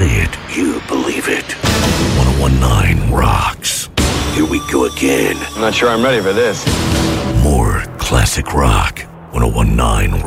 say it, you believe it. 1019 rocks. Here we go again. I'm not sure I'm ready for this. More classic rock. 1019